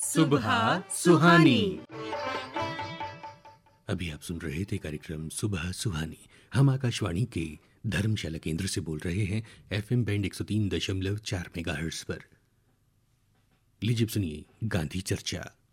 सुबह सुहानी। अभी आप सुन रहे थे कार्यक्रम सुबह सुहानी। हम आकाशवाणी के धर्मशाला केंद्र से बोल रहे हैं FM बैंड 103.4 मेगाहर्ट्ज पर। लीजिए सुनिए गांधी चर्चा।